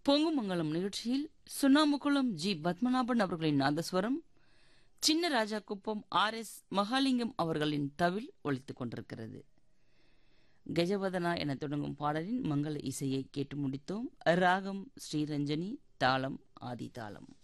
பொங்குமங்கலம் நிகழ்ச்சியில் சுண்ணாம்புக்குளம் ஜி பத்மநாபன் அவர்களின் நாதஸ்வரம், சின்ன ராஜா குப்பம் RS மகாலிங்கம் அவர்களின் தவில் ஒலித்துக் கொண்டிருக்கிறது. கஜவதனா என தொடங்கும் பாடலின் மங்கள இசையை கேட்டு முடித்தோம். ராகம் ஸ்ரீரஞ்சனி, தாளம் ஆதி தாளம்.